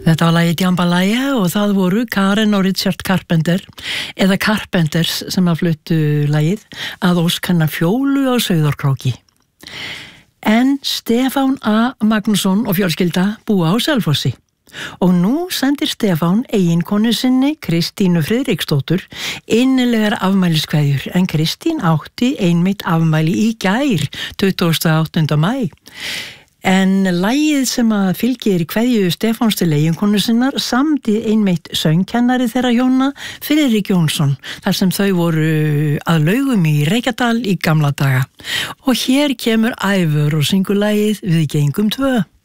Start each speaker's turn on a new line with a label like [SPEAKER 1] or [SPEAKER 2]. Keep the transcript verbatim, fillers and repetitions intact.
[SPEAKER 1] Þetta var lagið Jambalaya og það voru Karen og Richard Carpenter eða Carpenters sem að fluttu lagið að ósk hennar Fjólu á Sauðárkróki. En Stefán A. Magnússon og fjölskylda búa á Selfossi og nú sendir Stefán eiginkonu sinni Kristínu Friðriksdóttur innilegar afmæliskveðjur en Kristín átti einmitt afmæli í gær tuttugasta og áttunda maí. En lagið sem að fylgir í kveðju Stefáns til eiginkonu sinnar samdi einmitt söngkennari þeirra hjóna Friðrik Jónsson þar sem þau voru að laugum í Reykjadal í gamla daga. Og hér kemur Ævör og syngur lagið Við gengum tvö.